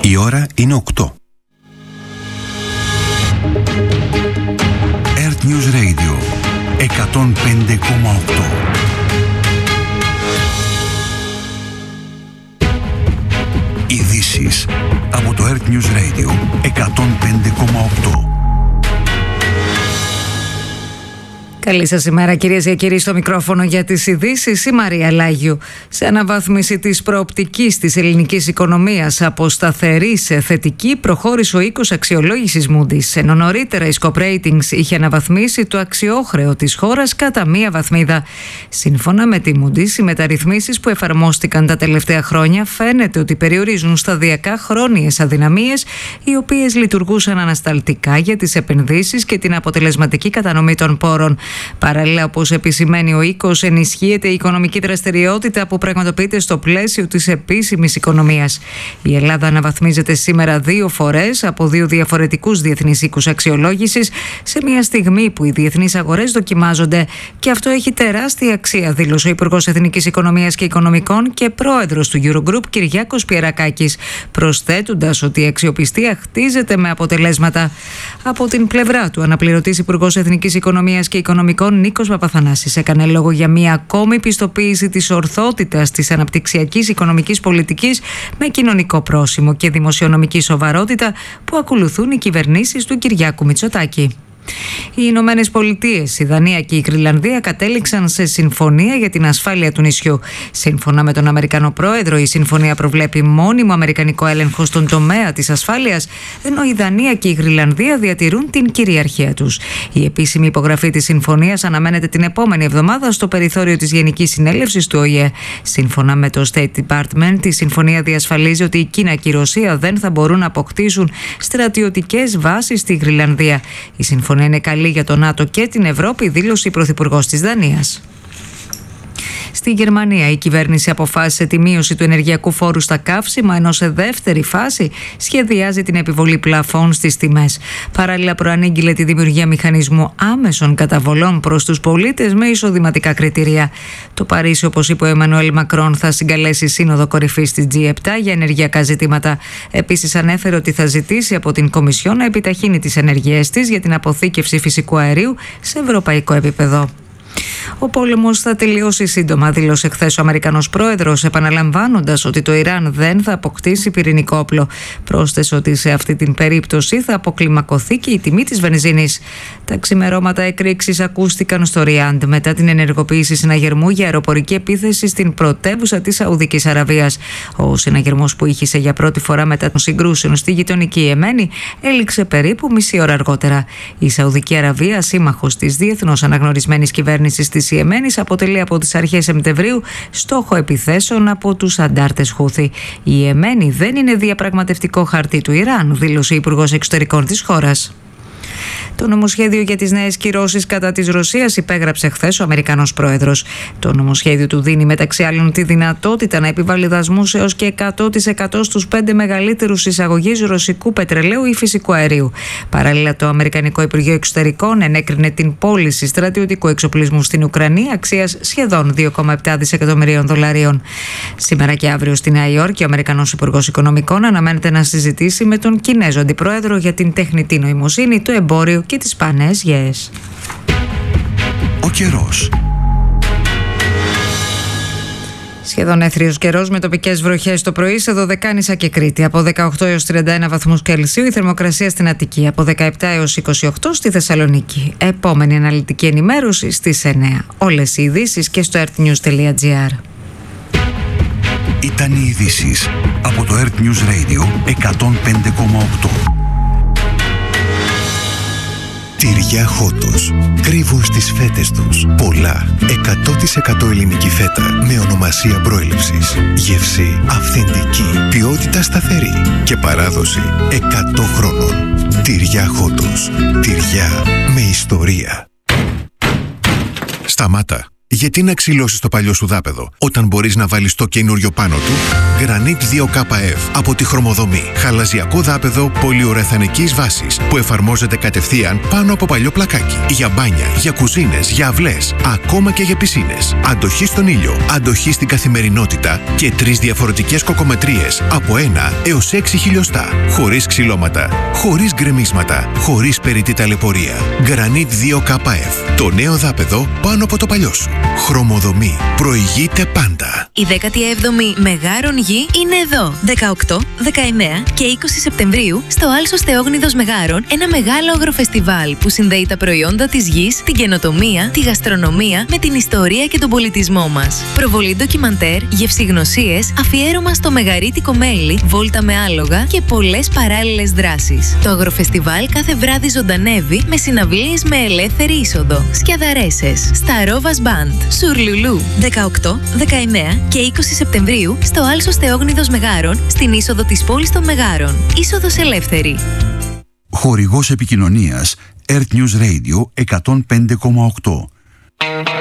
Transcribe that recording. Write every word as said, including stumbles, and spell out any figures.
Η ώρα είναι οκτώ. Earth News Radio εκατόν πέντε κόμμα οκτώ. Ειδήσεις από το Earth News Radio εκατόν πέντε κόμμα οκτώ. Καλή σας ημέρα, κυρίες και κύριοι, στο μικρόφωνο για τις ειδήσεις η Μαρία Λάγιου. Σε αναβάθμιση της προοπτικής της ελληνικής οικονομίας από σταθερή σε θετική προχώρησε ο οίκος αξιολόγησης Moody's, ενώ νωρίτερα η Scope Ratings είχε αναβαθμίσει το αξιόχρεο της χώρας κατά μία βαθμίδα. Σύμφωνα με τη Moody's, οι μεταρρυθμίσεις που εφαρμόστηκαν τα τελευταία χρόνια φαίνεται ότι περιορίζουν σταδιακά χρόνιες αδυναμίες, οι οποίες λειτουργούσαν ανασταλτικά για τις επενδύσεις και την αποτελεσματική κατανομή των πόρων. Παράλληλα, όπως επισημαίνει ο οίκος, ενισχύεται η οικονομική δραστηριότητα που πραγματοποιείται στο πλαίσιο της επίσημης οικονομίας. Η Ελλάδα αναβαθμίζεται σήμερα δύο φορές από δύο διαφορετικούς διεθνείς οίκους αξιολόγησης, σε μια στιγμή που οι διεθνείς αγορές δοκιμάζονται, και αυτό έχει τεράστια αξία, δήλωσε ο Υπουργός Εθνικής Οικονομίας και Οικονομικών και πρόεδρος του Eurogroup Κυριάκος Πιερακάκης, προσθέτοντας ότι η αξιοπιστία χτίζεται με αποτελέσματα. Από την πλευρά του, αναπληρωτής Υπουργός Εθνικής Οικονομίας και Οικονομικών Νίκος Παπαθανάσης έκανε λόγο για μια ακόμη πιστοποίηση της ορθότητας της αναπτυξιακής οικονομικής πολιτικής με κοινωνικό πρόσημο και δημοσιονομική σοβαρότητα που ακολουθούν οι κυβερνήσεις του Κυριάκου Μητσοτάκη. Οι Ηνωμένες Πολιτείες, η Δανία και η Γροιλανδία κατέληξαν σε συμφωνία για την ασφάλεια του νησιού. Σύμφωνα με τον Αμερικανό πρόεδρο, η συμφωνία προβλέπει μόνιμο αμερικανικό έλεγχο στον τομέα της ασφάλειας, ενώ η Δανία και η Γροιλανδία διατηρούν την κυριαρχία τους. Η επίσημη υπογραφή της συμφωνίας αναμένεται την επόμενη εβδομάδα στο περιθώριο της Γενικής Συνέλευσης του Ο Η Ε. Σύμφωνα με το State Department, η συμφωνία διασφαλίζει ότι η Κίνα και η Ρωσία δεν θα μπορούν να αποκτήσουν στρατιωτικές βάσεις στη Γροιλανδία. Η συμφωνία είναι καλή για το ΝΑΤΟ και την Ευρώπη, δήλωσε η Πρωθυπουργός της Δανίας. Στη Γερμανία, η κυβέρνηση αποφάσισε τη μείωση του ενεργειακού φόρου στα καύσιμα, ενώ σε δεύτερη φάση σχεδιάζει την επιβολή πλαφών στις τιμές. Παράλληλα, προανήγγειλε τη δημιουργία μηχανισμού άμεσων καταβολών προς τους πολίτες με εισοδηματικά κριτήρια. Το Παρίσι, όπως είπε ο Εμμανουέλ Μακρόν, θα συγκαλέσει σύνοδο κορυφής της τζι επτά για ενεργειακά ζητήματα. Επίσης, ανέφερε ότι θα ζητήσει από την Κομισιόν να επιταχύνει τις ενεργειές της για την αποθήκευση φυσικού αερίου σε ευρωπαϊκό επίπεδο. Ο πόλεμος θα τελειώσει σύντομα, δήλωσε χθες ο Αμερικανός πρόεδρος, επαναλαμβάνοντας ότι το Ιράν δεν θα αποκτήσει πυρηνικό όπλο. Πρόσθεσε ότι σε αυτή την περίπτωση θα αποκλιμακωθεί και η τιμή της βενζίνης. Τα ξημερώματα εκρήξεις ακούστηκαν στο Ριάντ μετά την ενεργοποίηση συναγερμού για αεροπορική επίθεση στην πρωτεύουσα της Σαουδικής Αραβίας. Ο συναγερμός που ήχησε για πρώτη φορά μετά των συγκρούσεων στη γειτονική Ιεμένη έληξε περίπου μισή ώρα αργότερα. Η Σαουδική Αραβία, σύμμαχος της διεθνώς αναγνωρισμένης κυβέρνησης της Ιεμένης, αποτελεί από τις αρχές Σεπτεμβρίου στόχο επιθέσεων από τους αντάρτες Χούθη. Η Ιεμένη δεν είναι διαπραγματευτικό χαρτί του Ιράν, δήλωσε η Υπουργός Εξωτερικών της χώρας. Το νομοσχέδιο για τις νέες κυρώσεις κατά της Ρωσίας υπέγραψε χθες ο Αμερικανός πρόεδρος. Το νομοσχέδιο του δίνει μεταξύ άλλων τη δυνατότητα να επιβάλλει δασμούς έως και εκατό τοις εκατό στους πέντε μεγαλύτερους εισαγωγείς ρωσικού πετρελαίου ή φυσικού αερίου. Παράλληλα, το Αμερικανικό Υπουργείο Εξωτερικών ενέκρινε την πώληση στρατιωτικού εξοπλισμού στην Ουκρανία αξίας σχεδόν δύο κόμμα επτά δισεκατομμυρίων δολαρίων. Σήμερα και αύριο στη Νέα Υόρκη, ο Αμερικανός Υπουργός Οικονομικών αναμένεται να συζητήσει με τον Κινέζο Αντιπρόεδρο για την τεχνητή νοημοσύνη, το εμπόριο και τις σπάνιες γέες. Ο καιρός. Σχεδόν έθριος καιρός με τοπικές βροχές το πρωί σε Δωδεκάνησα και Κρήτη. Από δεκαοκτώ έως τριάντα ένα βαθμούς Κελσίου η θερμοκρασία στην Αττική. Από δεκαεπτά έως είκοσι οκτώ στη Θεσσαλονίκη. Επόμενη αναλυτική ενημέρωση στις εννέα. Όλες οι ειδήσεις και στο earthnews τελεία gr. Ήταν οι ειδήσεις από το Earth News Radio εκατόν πέντε κόμμα οκτώ. Τυριά Χότος. Κρύβουν στις φέτες τους πολλά. εκατό τοις εκατό ελληνική φέτα με ονομασία προέλευσης. Γεύση αυθεντική. Ποιότητα σταθερή. Και παράδοση εκατό χρόνων. Τυριά Χότος. Τυριά με ιστορία. Σταμάτα. Γιατί να ξυλώσεις το παλιό σου δάπεδο όταν μπορείς να βάλεις το καινούριο πάνω του? Granit δύο K F από τη Χρωμοδομή. Χαλαζιακό δάπεδο πολυουρεθανικής βάσης που εφαρμόζεται κατευθείαν πάνω από παλιό πλακάκι. Για μπάνια, για κουζίνες, για αυλές, ακόμα και για πισίνες. Αντοχή στον ήλιο, αντοχή στην καθημερινότητα και τρεις διαφορετικές κοκομετρίες από ένα έως έξι χιλιοστά. Χωρίς ξυλώματα, χωρίς γκρεμίσματα, χωρίς περιττή ταλαιπωρία. Granit δύο K F. Το νέο δάπεδο πάνω από το παλιό σου. Χρωμοδομή. Προηγείται πάντα. Η δέκατη έβδομη Μεγάρων Γη είναι εδώ. δεκαοκτώ, δεκαεννέα και είκοσι Σεπτεμβρίου στο Άλσος Θεόγνιδος Μεγάρων, ένα μεγάλο αγροφεστιβάλ που συνδέει τα προϊόντα της γης, την καινοτομία, τη γαστρονομία με την ιστορία και τον πολιτισμό μας. Προβολή ντοκιμαντέρ, γευσηγνωσίες, αφιέρωμα στο μεγαρίτικο μέλι, βόλτα με άλογα και πολλές παράλληλες δράσεις. Το αγροφεστιβάλ κάθε βράδυ ζωντανεύει με συναυλίες με ελεύθερη είσοδο. Σκιαδαρέσες, Σταρόβας Μπαντ, Σουρλουλού, δεκαοκτώ, δεκαεννέα και είκοσι Σεπτεμβρίου στο Άλσος Θεόγνιδος Μεγάρων, στην είσοδο της πόλης των Μεγάρων. Είσοδος ελεύθερη. Χορηγός επικοινωνίας Earth News Radio εκατόν πέντε κόμμα οκτώ.